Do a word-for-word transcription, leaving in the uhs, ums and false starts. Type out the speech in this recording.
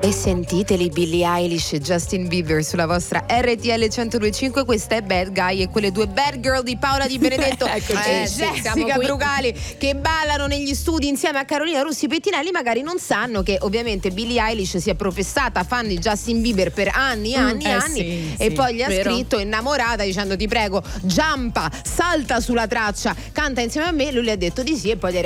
E sentiteli Billie Eilish e Justin Bieber sulla vostra R T L centodue e cinque. Questa è Bad Guy e quelle due bad girl di Paola Di Benedetto Eccoci, e sì, Jessica Brugali che ballano negli studi insieme a Carolina Russi Pettinelli. Magari non sanno che ovviamente Billie Eilish si è professata fan di Justin Bieber per anni e anni e eh anni sì, e sì, poi gli ha vero. scritto innamorata dicendo ti prego giampa, salta sulla traccia, canta insieme a me. Lui le ha detto di sì e poi